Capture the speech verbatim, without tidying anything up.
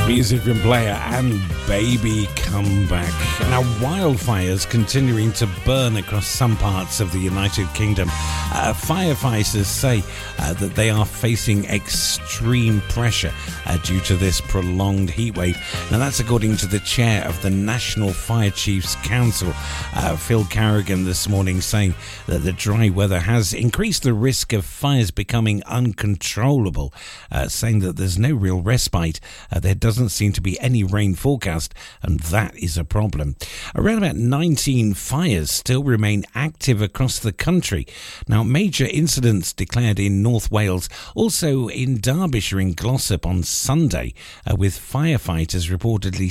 Music from Player and Baby Come Back. Now, wildfires continuing to burn across some parts of the United Kingdom. Uh, firefighters say uh, that they are facing extreme pressure uh, due to this prolonged heatwave. Now, that's according to the chair of the National Fire Chiefs Council, uh, Phil Carrigan, this morning, saying that the dry weather has increased the risk of fires becoming uncontrollable, uh, saying that there's no real respite. Uh, there doesn't seem to be any rain forecast, and that is a problem. Around about nineteen fires still remain active across the country. Now, major incidents declared in North Wales, also in Derbyshire and Glossop on Sunday, uh, with firefighters reportedly